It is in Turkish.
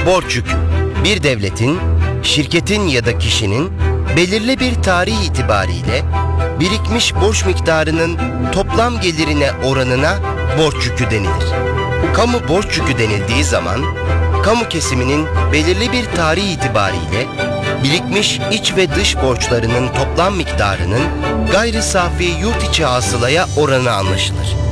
Borç yükü, bir devletin, şirketin ya da kişinin belirli bir tarih itibariyle birikmiş borç miktarının toplam gelirine oranına borç yükü denilir. Kamu borç yükü denildiği zaman, kamu kesiminin belirli bir tarih itibariyle birikmiş iç ve dış borçlarının toplam miktarının gayri safi yurt içi hasılaya oranı anlaşılır.